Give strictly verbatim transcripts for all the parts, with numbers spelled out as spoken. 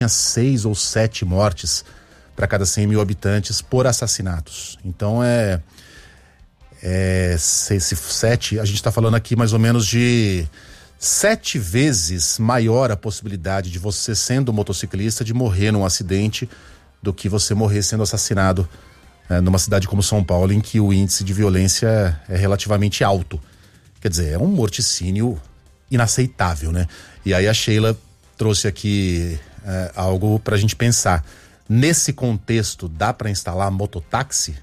seis ou sete mortes para cada cem mil habitantes por assassinatos. Então é, é seis, sete, a gente está falando aqui mais ou menos de sete vezes maior a possibilidade de você, sendo motociclista, de morrer num acidente do que você morrer sendo assassinado é, numa cidade como São Paulo, em que o índice de violência é relativamente alto. Quer dizer, é um morticínio inaceitável, né? E aí a Sheila trouxe aqui é, algo pra gente pensar. Nesse contexto, dá para instalar mototáxi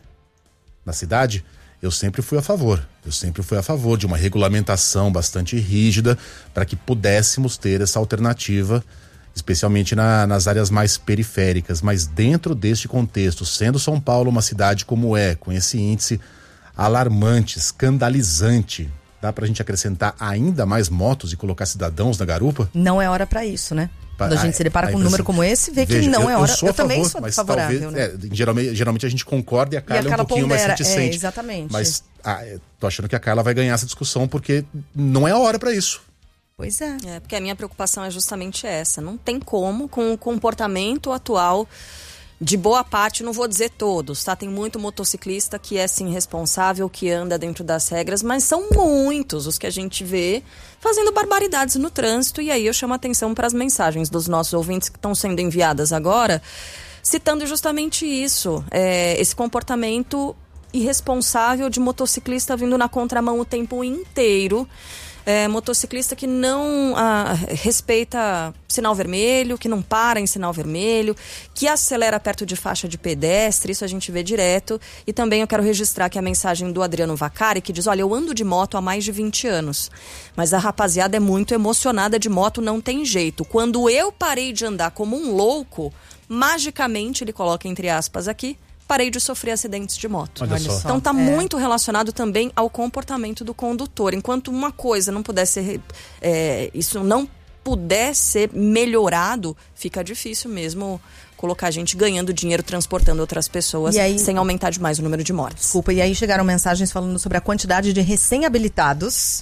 na cidade? Eu sempre fui a favor. Eu sempre fui a favor de uma regulamentação bastante rígida para que pudéssemos ter essa alternativa, especialmente na, nas áreas mais periféricas. Mas dentro deste contexto, sendo São Paulo uma cidade como é, com esse índice alarmante, escandalizante, dá pra gente acrescentar ainda mais motos e colocar cidadãos na garupa? Não é hora pra isso, né? Quando a gente se depara com um número como esse, vê Veja, que não eu, é hora. Eu, sou eu favor, também sou favorável, talvez, né? É, geralmente, geralmente a gente concorda e a Carla, e a Carla é um pouquinho pondera, mais reticente. É, exatamente. Mas ah, tô achando que a Carla vai ganhar essa discussão porque não é a hora pra isso. Pois é. É, porque a minha preocupação é justamente essa. Não tem como, com o comportamento atual de boa parte, não vou dizer todos, tá? Tem muito motociclista que é, sim, responsável, que anda dentro das regras, mas são muitos os que a gente vê fazendo barbaridades no trânsito. E aí eu chamo a atenção para as mensagens dos nossos ouvintes que estão sendo enviadas agora, citando justamente isso, é, esse comportamento irresponsável de motociclista vindo na contramão o tempo inteiro. É, motociclista que não ah, respeita sinal vermelho, que não para em sinal vermelho, que acelera perto de faixa de pedestre, isso a gente vê direto. E também eu quero registrar aqui a mensagem do Adriano Vacari, que diz, olha, eu ando de moto há mais de vinte anos, mas a rapaziada é muito emocionada de moto, não tem jeito. Quando eu parei de andar como um louco, magicamente, ele coloca entre aspas aqui, parei de sofrer acidentes de moto. Olha só. Então tá é. muito relacionado também ao comportamento do condutor. Enquanto uma coisa não puder ser, é, isso não puder ser melhorado, fica difícil mesmo colocar a gente ganhando dinheiro transportando outras pessoas aí, sem aumentar demais o número de mortes. Desculpa, e aí chegaram mensagens falando sobre a quantidade de recém-habilitados,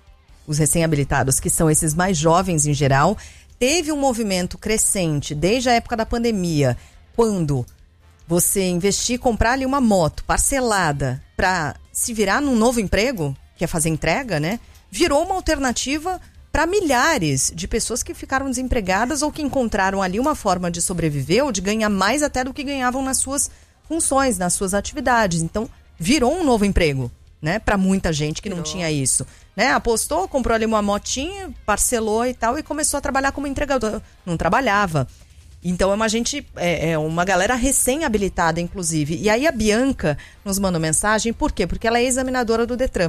os recém-habilitados, que são esses mais jovens em geral. Teve um movimento crescente desde a época da pandemia, quando você investir, comprar ali uma moto parcelada para se virar num novo emprego, que é fazer entrega, né? Virou uma alternativa para milhares de pessoas que ficaram desempregadas ou que encontraram ali uma forma de sobreviver ou de ganhar mais até do que ganhavam nas suas funções, nas suas atividades. Então, virou um novo emprego, né? Para muita gente que virou. Não tinha isso, né? Apostou, comprou ali uma motinha, parcelou e tal e começou a trabalhar como entregador. Não trabalhava. Então é uma gente, é, é uma galera recém-habilitada, inclusive. E aí a Bianca nos mandou mensagem, por quê? Porque ela é examinadora do Detran.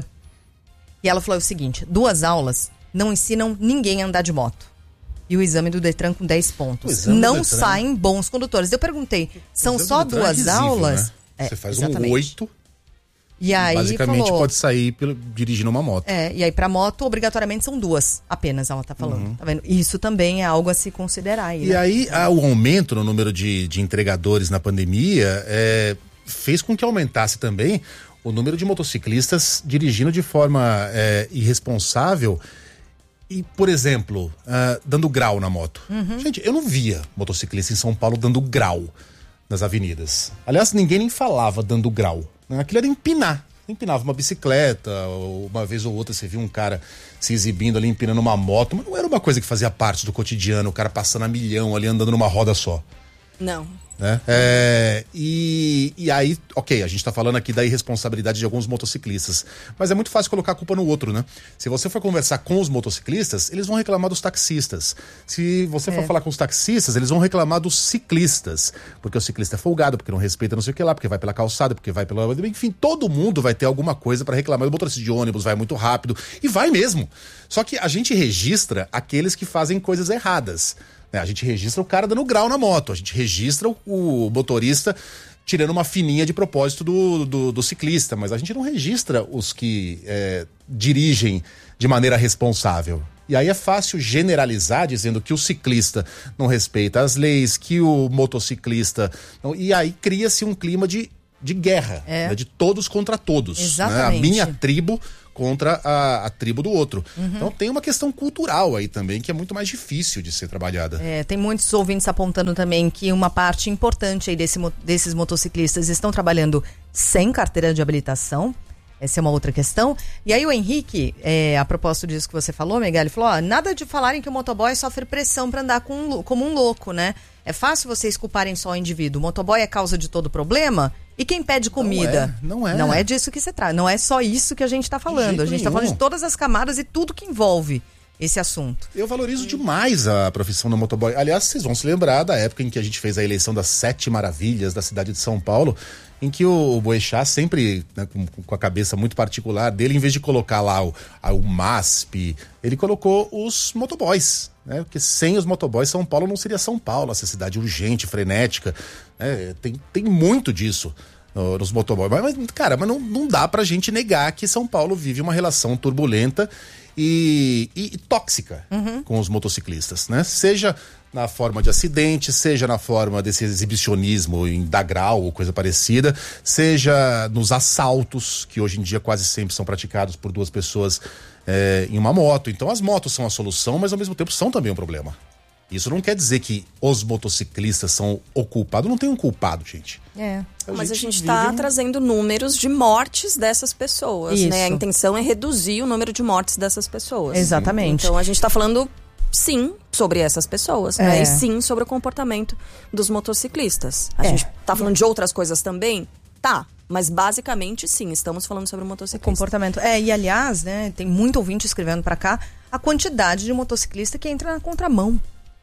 E ela falou o seguinte, duas aulas não ensinam ninguém a andar de moto. E o exame do Detran com dez pontos. Não saem bons condutores. Eu perguntei, são só duas é risível, aulas? Né? É, Você faz exatamente. um oito... E aí basicamente falou, pode sair pelo, dirigindo uma moto. É, e aí pra moto, obrigatoriamente são duas apenas, ela tá falando. Uhum. Tá vendo? Isso também é algo a se considerar aí, E né? aí a, o aumento no número de, de entregadores na pandemia é, fez com que aumentasse também o número de motociclistas dirigindo de forma é, irresponsável e, por exemplo, uh, dando grau na moto. Uhum. Gente, eu não via motociclista em São Paulo dando grau nas avenidas. Aliás, ninguém nem falava dando grau. Aquilo era empinar. Empinava uma bicicleta, ou uma vez ou outra você viu um cara se exibindo ali, empinando uma moto, mas não era uma coisa que fazia parte do cotidiano, o cara passando a milhão ali, andando numa roda só. Não. Né? É, e, e aí, ok, a gente tá falando aqui da irresponsabilidade de alguns motociclistas, mas é muito fácil colocar a culpa no outro, né? Se você for conversar com os motociclistas, eles vão reclamar dos taxistas. Se você é. for falar com os taxistas, eles vão reclamar dos ciclistas, porque o ciclista é folgado, porque não respeita não sei o que lá, porque vai pela calçada, porque vai pela... Enfim, todo mundo vai ter alguma coisa para reclamar. O motorista de ônibus vai muito rápido, e vai mesmo. Só que a gente registra aqueles que fazem coisas erradas. A gente registra o cara dando grau na moto, a gente registra o, o motorista tirando uma fininha de propósito do, do, do ciclista, mas a gente não registra os que é, dirigem de maneira responsável. E aí é fácil generalizar dizendo que o ciclista não respeita as leis, que o motociclista... Não, e aí cria-se um clima de de guerra, é. né? De todos contra todos. Exatamente. Né? A minha tribo contra a, a tribo do outro. Uhum. Então tem uma questão cultural aí também que é muito mais difícil de ser trabalhada. É, tem muitos ouvintes apontando também que uma parte importante aí desse, desses motociclistas estão trabalhando sem carteira de habilitação. Essa é uma outra questão. E aí o Henrique, é, a propósito disso que você falou, Miguel, ele falou, ó, nada de falarem que o motoboy sofre pressão para andar com, como um louco, né? É fácil vocês culparem só o indivíduo. O motoboy é causa de todo o problema? E quem pede comida? Não é, não é. Não é disso que se trata. Não é só isso que a gente está falando. A gente está falando de todas as camadas e tudo que envolve esse assunto. Eu valorizo demais a profissão do motoboy. Aliás, vocês vão se lembrar da época em que a gente fez a eleição das Sete Maravilhas da cidade de São Paulo, em que o Boechat sempre, né, com, com a cabeça muito particular dele, em vez de colocar lá o, a, o MASP, ele colocou os motoboys, né? Porque sem os motoboys, São Paulo não seria São Paulo, essa cidade urgente, frenética, né? Tem, tem muito disso no, nos motoboys. Mas, cara, mas não, não dá pra gente negar que São Paulo vive uma relação turbulenta e, e, e tóxica uhum. com os motociclistas, né? Seja na forma de acidente, seja na forma desse exibicionismo em degrau ou coisa parecida, seja nos assaltos, que hoje em dia quase sempre são praticados por duas pessoas é, em uma moto. Então as motos são a solução, mas ao mesmo tempo são também um problema. Isso não quer dizer que os motociclistas são o culpado. Não tem um culpado, gente. É. A Mas gente a gente está um... trazendo números de mortes dessas pessoas, Isso. né? A intenção é reduzir o número de mortes dessas pessoas. Exatamente. Então a gente está falando... sim, sobre essas pessoas, é. né? E sim, sobre o comportamento dos motociclistas. A é. gente tá falando de outras coisas também? Tá, mas basicamente sim, estamos falando sobre o motociclista. O comportamento. É, e aliás, né, tem muito ouvinte escrevendo pra cá a quantidade de motociclista que entra na contramão.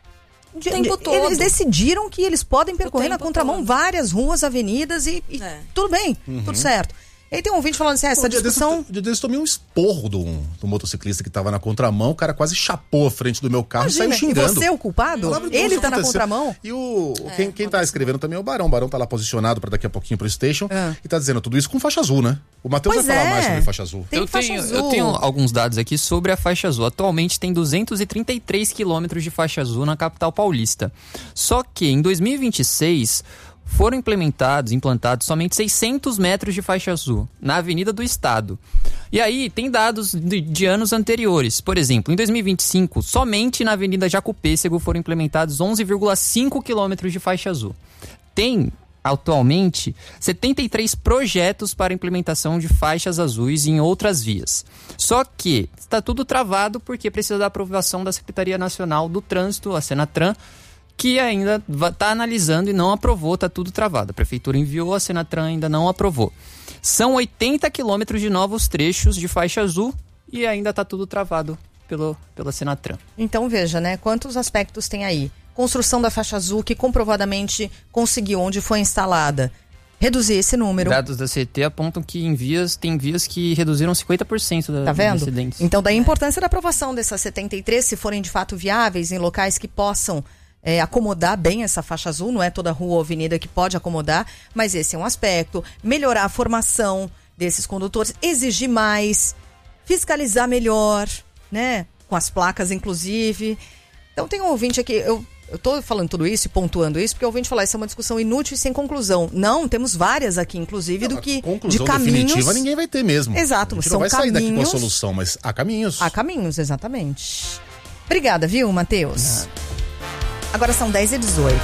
De, o tempo de, todo. Eles decidiram que eles podem percorrer na contramão todo. várias ruas, avenidas e, e é. tudo bem, uhum. tudo certo. E aí tem um ouvinte falando assim, essa Pô, discussão... Dia desse eu tomei um esporro do, do motociclista que tava na contramão, o cara quase chapou a frente do meu carro Imagina, e saiu xingando. E você é o culpado? Ele tá na contramão? E o, é, quem, quem tá escrevendo também é o Barão. O Barão tá lá posicionado pra daqui a pouquinho pro station é. e tá dizendo tudo isso com faixa azul, né? O Matheus vai falar é. mais sobre faixa azul. Eu faixa tenho, azul. eu tenho alguns dados aqui sobre a faixa azul. Atualmente tem duzentos e trinta e três quilômetros de faixa azul na capital paulista. Só que em dois mil e vinte e seis... foram implementados, implantados somente seiscentos metros de faixa azul na Avenida do Estado. E aí tem dados de, de anos anteriores. Por exemplo, em dois mil e vinte e cinco, somente na Avenida Jacopêssego foram implementados onze vírgula cinco quilômetros de faixa azul. Tem, atualmente, setenta e três projetos para implementação de faixas azuis em outras vias. Só que está tudo travado porque precisa da aprovação da Secretaria Nacional do Trânsito, a Senatran, que ainda está analisando e não aprovou, está tudo travado. A Prefeitura enviou, a Senatran ainda não aprovou. São oitenta quilômetros de novos trechos de faixa azul e ainda está tudo travado pelo, pela Senatran. Então veja, né? Quantos aspectos tem aí? Construção da faixa azul que comprovadamente conseguiu, onde foi instalada. Reduzir esse número. Dados da C T apontam que em vias, tem vias que reduziram cinquenta por cento da, tá vendo? dos acidentes. Então daí a importância da aprovação dessas setenta e três, se forem de fato viáveis, em locais que possam É, acomodar bem essa faixa azul, não é toda rua ou avenida que pode acomodar, mas esse é um aspecto. Melhorar a formação desses condutores, exigir mais, fiscalizar melhor, né? Com as placas, inclusive. Então tem um ouvinte aqui, eu, eu tô falando tudo isso e pontuando isso, porque o ouvinte falou, essa é uma discussão inútil e sem conclusão. Não, temos várias aqui, inclusive, não, do que conclusão de caminhos... definitiva ninguém vai ter mesmo. Exato, a gente são não vai caminhos... sair daqui com a solução, mas há caminhos. Há caminhos, exatamente. Obrigada, viu, Matheus? Ah. Agora são dez e dezoito.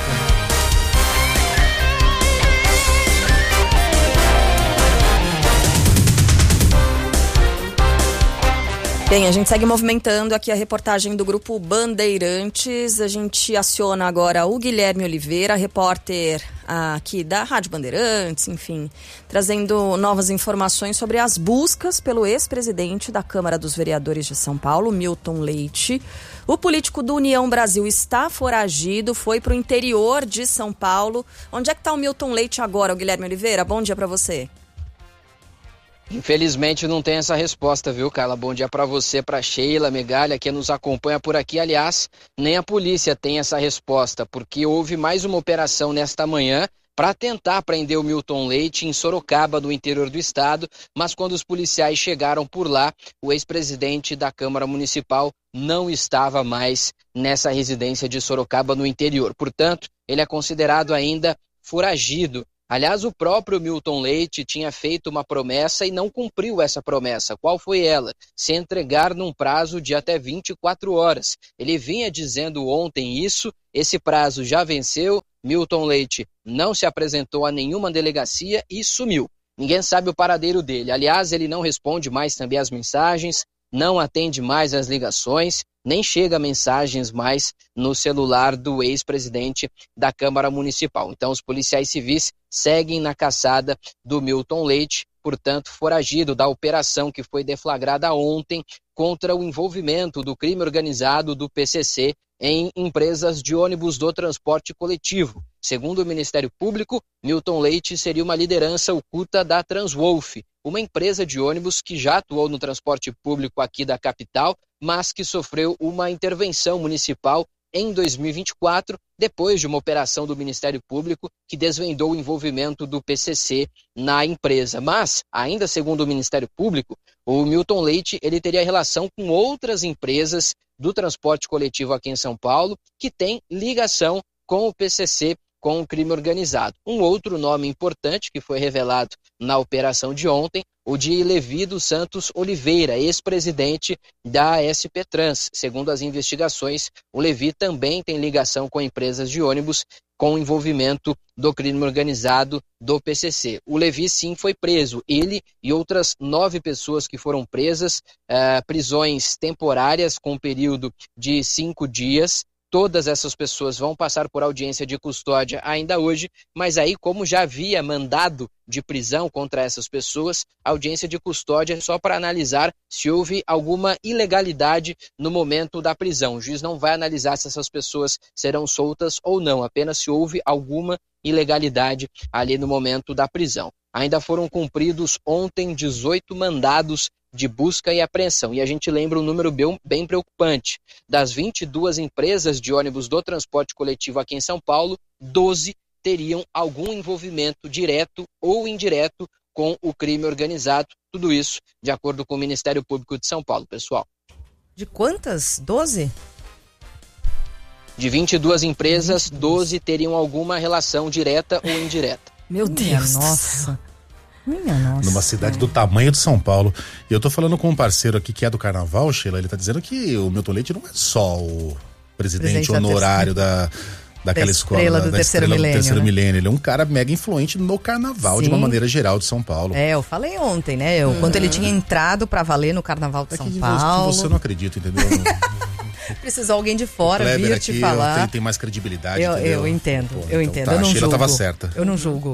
Bem, a gente segue movimentando aqui a reportagem do Grupo Bandeirantes. A gente aciona agora o Guilherme Oliveira, repórter aqui da Rádio Bandeirantes, enfim, trazendo novas informações sobre as buscas pelo ex-presidente da Câmara dos Vereadores de São Paulo, Milton Leite. O político do União Brasil está foragido, foi para o interior de São Paulo. Onde é que está o Milton Leite agora, o Guilherme Oliveira? Bom dia para você. Infelizmente não tem essa resposta, viu, Carla? Bom dia para você, para Sheila Megalha, que nos acompanha por aqui. Aliás, nem a polícia tem essa resposta, porque houve mais uma operação nesta manhã para tentar prender o Milton Leite em Sorocaba, no interior do estado, mas quando os policiais chegaram por lá, o ex-presidente da Câmara Municipal não estava mais nessa residência de Sorocaba, no interior. Portanto, ele é considerado ainda foragido. Aliás, o próprio Milton Leite tinha feito uma promessa e não cumpriu essa promessa. Qual foi ela? Se entregar num prazo de até vinte e quatro horas. Ele vinha dizendo ontem isso, esse prazo já venceu, Milton Leite não se apresentou a nenhuma delegacia e sumiu. Ninguém sabe o paradeiro dele. Aliás, ele não responde mais também às mensagens, não atende mais às ligações, nem chega mensagens mais no celular do ex-presidente da Câmara Municipal. Então, os policiais civis seguem na caçada do Milton Leite, portanto, foragido da operação que foi deflagrada ontem contra o envolvimento do crime organizado do P C C em empresas de ônibus do transporte coletivo. Segundo o Ministério Público, Milton Leite seria uma liderança oculta da Transwolf, uma empresa de ônibus que já atuou no transporte público aqui da capital, mas que sofreu uma intervenção municipal em dois mil e vinte e quatro, depois de uma operação do Ministério Público que desvendou o envolvimento do P C C na empresa. Mas, ainda segundo o Ministério Público, o Milton Leite ele teria relação com outras empresas do transporte coletivo aqui em São Paulo que têm ligação com o P C C, com o crime organizado. Um outro nome importante que foi revelado na operação de ontem, o de Levi dos Santos Oliveira, ex-presidente da S P Trans. Segundo as investigações, o Levi também tem ligação com empresas de ônibus com envolvimento do crime organizado do P C C. O Levi, sim, foi preso. Ele e outras nove pessoas que foram presas, eh, prisões temporárias com um período de cinco dias. Todas essas pessoas vão passar por audiência de custódia ainda hoje, mas aí, como já havia mandado de prisão contra essas pessoas, a audiência de custódia é só para analisar se houve alguma ilegalidade no momento da prisão. O juiz não vai analisar se essas pessoas serão soltas ou não, apenas se houve alguma ilegalidade ali no momento da prisão. Ainda foram cumpridos ontem dezoito mandados de busca e apreensão. E a gente lembra um número bem, bem preocupante. Das vinte e duas empresas de ônibus do transporte coletivo aqui em São Paulo, doze teriam algum envolvimento direto ou indireto com o crime organizado. Tudo isso de acordo com o Ministério Público de São Paulo, pessoal. De quantas? doze? De vinte e duas empresas, doze teriam alguma relação direta ou indireta. Meu Deus. Nossa. Minha nossa. Numa cidade do tamanho de São Paulo. E eu tô falando com um parceiro aqui que é do Carnaval, Sheila, ele tá dizendo que o Milton Leite não é só o presidente, presidente honorário da, da, daquela da escola, estrela da, do da terceiro estrela milênio, do terceiro né? milênio. Ele é um cara mega influente no Carnaval, Sim. de uma maneira geral de São Paulo. É, eu falei ontem, né? O hum. quanto ele tinha entrado pra valer no Carnaval de é São que Paulo. Você não acredita, entendeu? Precisou alguém de fora vir aqui, te falar. Tem, tem mais credibilidade, eu, entendeu? Eu entendo, Pô, eu então entendo. Tá, eu não a Sheila julgo. tava certa. Eu não julgo.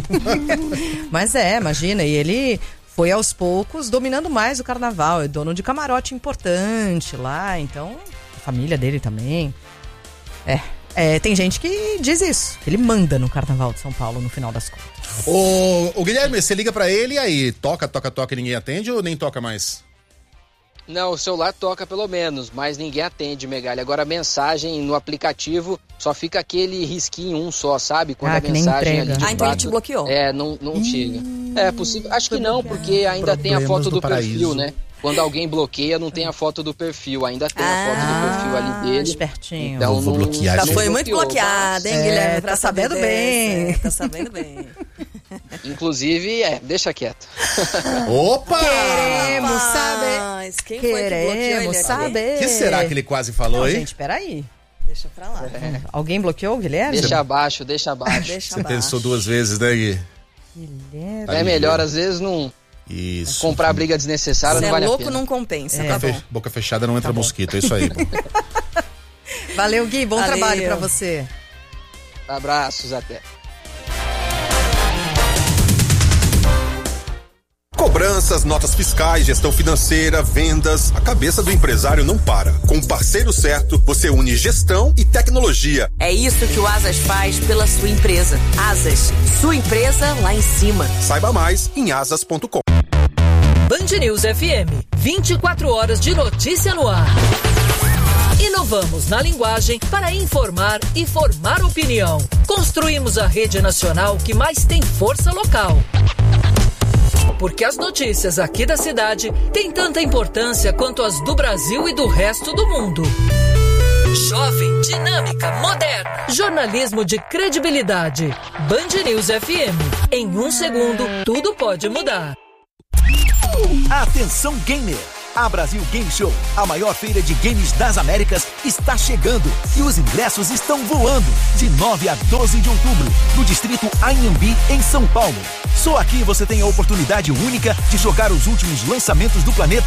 Mas é, imagina, e ele foi aos poucos dominando mais o Carnaval, é dono de camarote importante lá, então a família dele também. É, é, tem gente que diz isso, que ele manda no Carnaval de São Paulo no final das contas. Ô, ô Guilherme, você liga pra ele e aí, toca, toca, toca e ninguém atende ou nem toca mais? Não, o celular toca pelo menos, mas ninguém atende, Megali. Agora a mensagem no aplicativo só fica aquele risquinho um só, sabe? Quando ah, a que mensagem nem ali de Ah, então fato, ele te bloqueou. É, não, não chega. É possível. Acho que não, porque ainda tem a foto do, do perfil, né? Quando alguém bloqueia, não tem a foto do perfil. Ainda tem a foto ah, do perfil ali dele. Espertinho. Então, eu vou não, bloquear. Já gente. foi muito bloqueou, bloqueado, hein, é, Guilherme? tá sabendo bem. É, tá sabendo bem. Inclusive, é, deixa quieto. Opa! Queremos saber. Mas quem foi que bloqueou ele Queremos aqui? saber. O que será que ele quase falou, Não, hein? gente, peraí. Deixa pra lá. É. Alguém bloqueou o Guilherme? Deixa abaixo, deixa abaixo. Deixa Você abaixo. pensou duas vezes, né, Gui? Guilherme. É melhor, às vezes, não Isso. comprar briga desnecessária, Se não é vale a louco, pena. não compensa, É. tá bom. Fe- Boca fechada não entra mosquito, é isso aí. Pô. Valeu, Gui. Bom Valeu. trabalho pra você. Abraços, até. Cobranças, notas fiscais, gestão financeira, vendas, a cabeça do empresário não para. Com o parceiro certo, você une gestão e tecnologia. É isso que o Asas faz pela sua empresa. Asas, sua empresa lá em cima. Saiba mais em asas ponto com. Band News F M, vinte e quatro horas de notícia no ar. Inovamos na linguagem para informar e formar opinião. Construímos a rede nacional que mais tem força local. Porque as notícias aqui da cidade têm tanta importância quanto as do Brasil e do resto do mundo. Jovem, dinâmica, moderna. Jornalismo de credibilidade. Band News F M. Em um segundo, tudo pode mudar. Atenção gamer! A Brasil Game Show, a maior feira de games das Américas, está chegando e os ingressos estão voando. De nove a doze de outubro, no distrito Anhembi, em São Paulo. Só aqui você tem a oportunidade única de jogar os últimos lançamentos do planeta